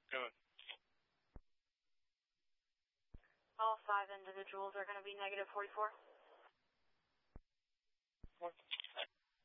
Good. All 5 individuals are going to be negative 44. What?